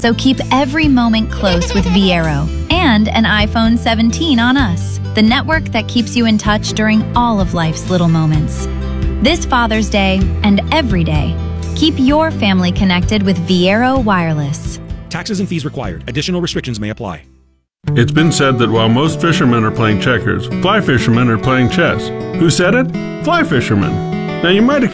So keep every moment close with Viero and an iPhone 17 on us, the network that keeps you in touch during all of life's little moments. This Father's Day and every day, keep your family connected with Viero Wireless. Taxes and fees required. Additional restrictions may apply. It's been said that while most fishermen are playing checkers, fly fishermen are playing chess. Who said it? Fly fishermen. Now you might